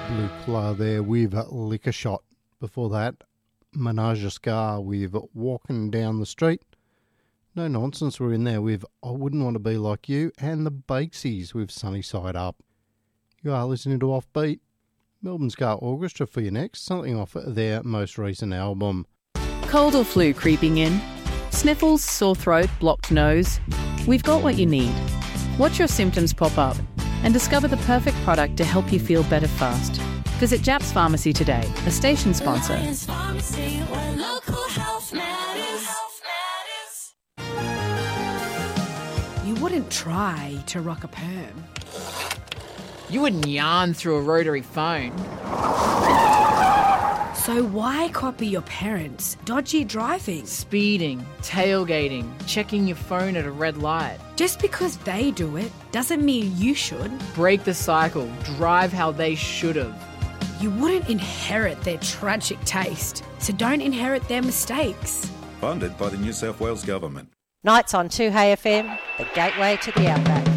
Blue Claw there with Liquor Shot. Before that, Menage a Scar with Walking Down the Street. No Nonsense were in there with I Wouldn't Want to Be Like You, and the Bakesies with Sunny Side Up. You are listening to Offbeat. Melbourne Ska Orchestra for you next, something off their most recent album. Cold or flu creeping in? Sniffles, sore throat, blocked nose? We've got what you need. Watch your symptoms pop up and discover the perfect product to help you feel better fast. Visit Japs Pharmacy today, a station sponsor. Alliance Pharmacy, where local health matters. You wouldn't try to rock a perm. You wouldn't yarn through a rotary phone. So why copy your parents' dodgy driving? Speeding, tailgating, checking your phone at a red light. Just because they do it doesn't mean you should. Break the cycle, drive how they should have. You wouldn't inherit their tragic taste, so don't inherit their mistakes. Funded by the New South Wales Government. Nights on 2Hey FM, the gateway to the outback.